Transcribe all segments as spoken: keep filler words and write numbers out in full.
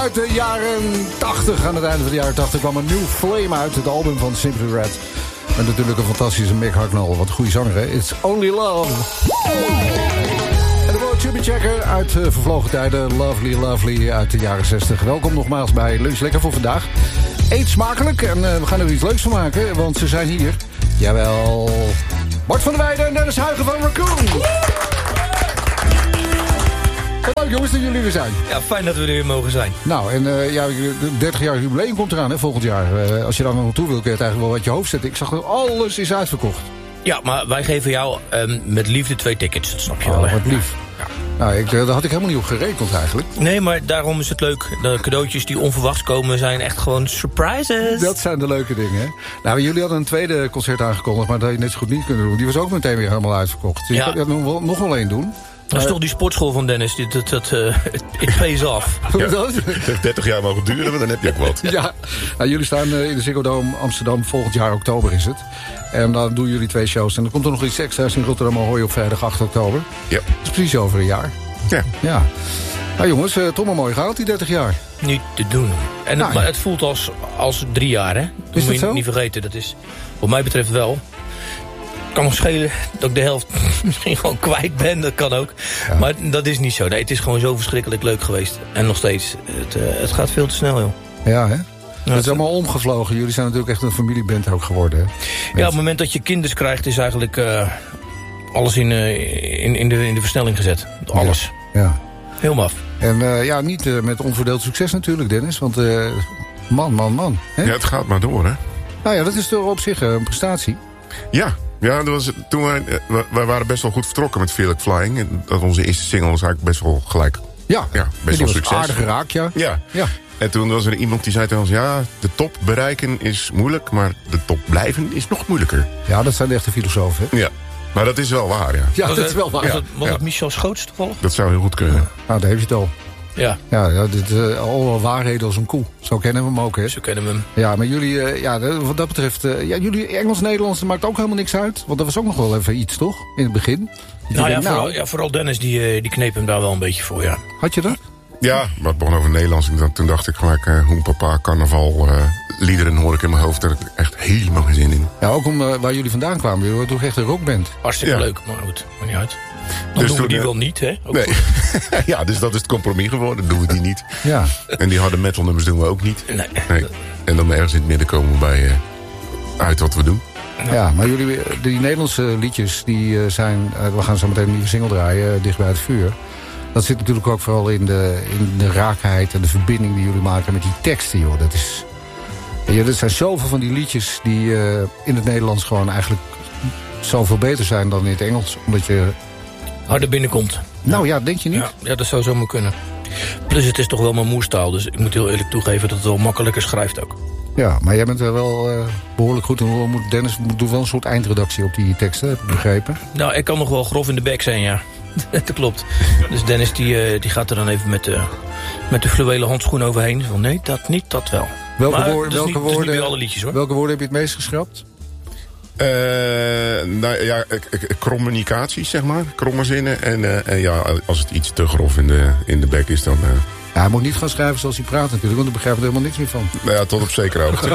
uit de jaren tachtig. Aan het einde van de jaren tachtig kwam een New Flame uit. Het album van Simply Red. En natuurlijk een fantastische Mick Hucknall. Wat een goede zanger, hè? It's Only Love. En de World Chubby Checker uit uh, vervlogen tijden. Lovely, lovely uit de jaren zestig. Welkom nogmaals bij Lunch Lekker voor vandaag. Eet smakelijk en uh, we gaan er iets leuks van maken. Want ze zijn hier. Jawel. Bart van der Weijden en Dennis Huigen van Raccoon. Leuk jongens dat jullie er zijn. Ja, fijn dat we er weer mogen zijn. Nou, en uh, ja, de dertig jaar jubileum komt eraan, hè, volgend jaar. Uh, als je daar nog naartoe wil, kun je het eigenlijk wel wat je hoofd zetten. Ik zag dat alles is uitverkocht. Ja, maar wij geven jou um, met liefde twee tickets, dat snap je oh, wel. Hè? Wat lief. Ja. Nou, ik, daar had ik helemaal niet op gerekend eigenlijk. Nee, maar daarom is het leuk. De cadeautjes die onverwachts komen zijn echt gewoon surprises. Dat zijn de leuke dingen, hè. Nou, jullie hadden een tweede concert aangekondigd, maar dat had je net zo goed niet kunnen doen. Die was ook meteen weer helemaal uitverkocht. Dus ja. Je had nog wel, nog wel één doen. Dat is toch die sportschool van Dennis, dat, dat, dat uh, it pays off. Ja, het heeft dertig jaar mogen duren, maar dan heb je ook wat. Ja, nou, jullie staan uh, in de Ziggo Dome Amsterdam, volgend jaar oktober is het. En dan doen jullie twee shows. En dan komt er nog iets extra's in Rotterdam Ahoy op vrijdag acht oktober. Ja. Dat is precies over een jaar. Ja. Ja. Nou jongens, uh, toch maar mooi gehaald die dertig jaar. Niet te doen. En nou, het, maar het voelt als, als drie jaar, hè? Dat is moet dat je zo? niet vergeten. Dat is, wat mij betreft wel. Kan nog schelen dat ik de helft misschien gewoon kwijt ben. Dat kan ook. Ja. Maar dat is niet zo. Nee, het is gewoon zo verschrikkelijk leuk geweest. En nog steeds. Het, uh, het gaat veel te snel, joh. Ja, hè? Ja, het is allemaal omgevlogen. Jullie zijn natuurlijk echt een familieband ook geworden, hè? Ja, op het moment dat je kinders krijgt is eigenlijk uh, alles in, uh, in, in, de, in de versnelling gezet. Alles. Ja. Ja. Heel maf. En uh, ja, niet uh, met onverdeeld succes natuurlijk, Dennis. Want uh, man, man, man. Hè? Ja, het gaat maar door, hè? Nou ja, dat is toch op zich uh, een prestatie. Ja. Ja, dat was, toen wij, wij waren best wel goed vertrokken met Feel Like Flying. En dat onze eerste single was eigenlijk best wel gelijk. Ja, ja best wel succes. Aardig geraakt, ja. ja. Ja. En toen was er iemand die zei tegen ons, ja, de top bereiken is moeilijk, maar de top blijven is nog moeilijker. Ja, dat zijn de echte filosofen, hè? Ja, maar dat is wel waar, ja. Ja, dat het, is wel waar. Was het, was ja. het Michel Schoots toevallig? Dat zou heel goed kunnen. Ja. Nou, daar heb je het al. Ja. Ja, ja dit, uh, allemaal waarheden als een koe. Zo kennen we hem ook, hè? Zo kennen we hem. Ja, maar jullie, uh, ja, wat dat betreft... Uh, ja, jullie Engels-Nederlands maakt ook helemaal niks uit. Want dat was ook nog wel even iets, toch? In het begin. Nou, ja, nou vooral, ja, vooral Dennis, die, die kneep hem daar wel een beetje voor, ja. Had je dat? Ja, maar het begon over Nederlands. En toen dacht ik gelijk, uh, Hoen Papa, carnaval, uh, liederen hoor ik in mijn hoofd. Daar heb ik echt helemaal geen zin in. Ja, ook om uh, waar jullie vandaan kwamen. Jullie waren toch echt een rockband? Hartstikke ja. leuk, maar goed, maar niet uit. Dan dus doen we die uh, wel niet, hè? Ook nee. Ja, dus dat is het compromis geworden. Dan doen we die niet. Ja. En die harde metal nummers doen we ook niet. Nee. nee. En dan ergens in het midden komen we bij uh, uit wat we doen. Ja, maar jullie, die Nederlandse liedjes, die uh, zijn... Uh, we gaan zo meteen een nieuwe single draaien, uh, Dicht bij het vuur. Dat zit natuurlijk ook vooral in de, in de raakheid en de verbinding die jullie maken met die teksten, joh. Dat is... Ja, er zijn zoveel van die liedjes die uh, in het Nederlands gewoon eigenlijk zoveel beter zijn dan in het Engels. Omdat je... harder binnenkomt. Nou ja, denk je niet? Ja, ja, dat zou zomaar kunnen. Plus het is toch wel mijn moerstaal, dus ik moet heel eerlijk toegeven dat het wel makkelijker schrijft ook. Ja, maar jij bent er wel uh, behoorlijk goed in. Dennis doet wel een soort eindredactie op die teksten, heb ik begrepen. Nou, ik kan nog wel grof in de bek zijn, ja. Dat klopt. Dus Dennis die, uh, die gaat er dan even met, uh, met de fluwelen handschoen overheen. Van nee, dat niet, dat wel. Welke, maar, woord, welke, niet, woorden, alle liedjes, hoor. welke woorden heb je het meest geschrapt? Uh, nou ja, communicatie, zeg maar. Kromme zinnen. En, uh, en ja, als het iets te grof in de, in de bek is, dan... Uh... Ja, hij moet niet gaan schrijven zoals hij praat natuurlijk, want daar begrijp ik er helemaal niks meer van. Nou ja, tot op zekere hoogte.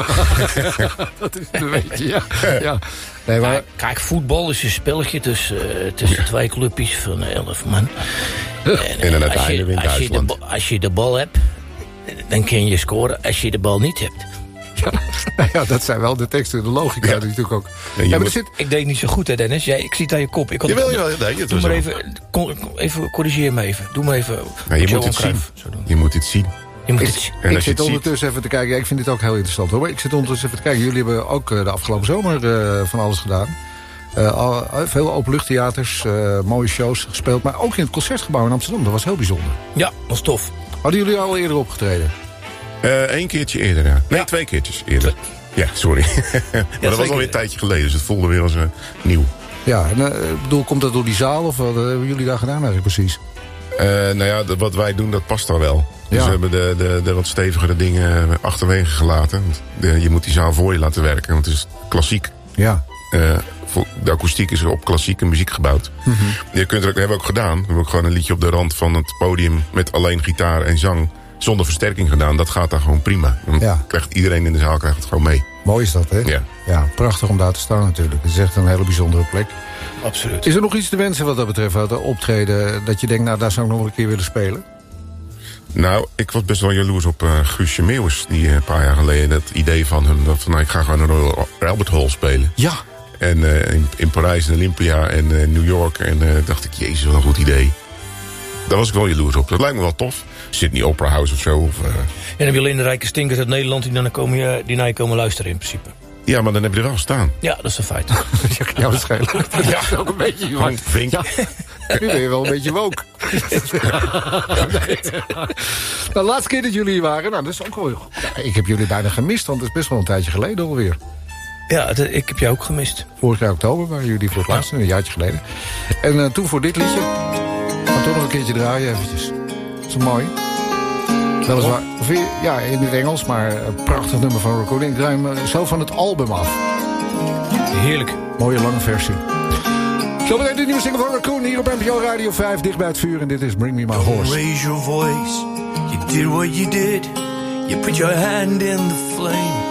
Dat is een beetje, ja. ja. Nee, maar... ja, kijk, voetbal is een spelletje tussen, uh, tussen ja. twee clubjes van elf man. En, uh, en dan als, je, als, je de, als je de bal hebt, dan kun je scoren. Als je de bal niet hebt... Ja, nou ja, dat zijn wel de teksten, de logica ja. natuurlijk ook. Ja, ja, maar moet... zit... Ik deed niet zo goed, hè, Dennis. Jij, ik zie het aan je kop. Ik had Jawel, het... jawel, nee, Doe maar even, kon, even, corrigeer me even. Doe maar even. Ja, je moet het zien. Je moet het zien. Je moet ik, het zien. En ik zit ondertussen ziet... even te kijken. Ja, ik vind dit ook heel interessant, hoor. Ik zit ondertussen even te kijken. Jullie hebben ook uh, de afgelopen zomer uh, van alles gedaan. Uh, al, veel openluchttheaters, uh, mooie shows gespeeld. Maar ook in het Concertgebouw in Amsterdam. Dat was heel bijzonder. Ja, was tof. Hadden jullie al eerder opgetreden? Eén uh, keertje eerder, ja. Nee, ja. twee keertjes eerder. Twee. Ja, sorry. maar ja, dat was alweer een tijdje geleden, dus het voelde weer als uh, nieuw. Ja, en uh, bedoel, komt dat door die zaal of wat hebben jullie daar gedaan eigenlijk precies? Uh, nou ja, de, wat wij doen, dat past daar wel. Dus ja. we hebben de, de, de wat stevigere dingen achterwege gelaten. De, je moet die zaal voor je laten werken, want het is klassiek. Ja. Uh, voor, de akoestiek is op klassieke muziek gebouwd. Mm-hmm. Je kunt er ook, dat hebben we ook gedaan. We hebben ook gewoon een liedje op de rand van het podium met alleen gitaar en zang zonder versterking gedaan. Dat gaat daar gewoon prima. Dan Ja. krijgt iedereen in de zaal krijgt het gewoon mee. Mooi is dat, hè? Ja. Ja, prachtig om daar te staan natuurlijk. Het is echt een hele bijzondere plek. Absoluut. Is er nog iets te wensen wat dat betreft uit de optreden... dat je denkt, nou, daar zou ik nog wel een keer willen spelen? Nou, ik was best wel jaloers op uh, Guusje Meeuwis. Die uh, een paar jaar geleden dat idee van hem... dat van, nou, ik ga gewoon een Royal Albert Hall spelen. Ja. En uh, in, in Parijs en Olympia en uh, New York. En uh, dacht ik, jezus, wat een goed idee. Daar was ik wel jaloers op. Dat lijkt me wel tof. Sydney Opera House of zo. Of, uh... En dan heb je alleen de rijke stinkers uit Nederland... die, dan komen je, die naar je komen luisteren in principe. Ja, maar dan heb je er wel staan. Ja, dat is een feit. Ja, kan jou schelen. Dat is ook een beetje... Gewoon vink. Ja, nu ben je wel een beetje woke. Nou, de laatste keer dat jullie hier waren... Nou, dat is ook wel... Ja, ik heb jullie bijna gemist, want het is best wel een tijdje geleden alweer. Ja, het, ik heb jou ook gemist. Vorig jaar oktober waren jullie voor het laatst, een jaartje geleden. En uh, toen voor dit liedje... gaan toch nog een keertje draaien eventjes. Dat is mooi. Weliswaar, ja, in het Engels, maar een prachtig nummer van Recording. Ik draai hem zo van het album af. Heerlijk. Mooie lange versie. Zometeen de nieuwe single van Raccoon hier op N P O Radio vijf, dicht bij het vuur. En dit is Bring Me My Horse. Raise your voice, you did what you did. You put your hand in the flame.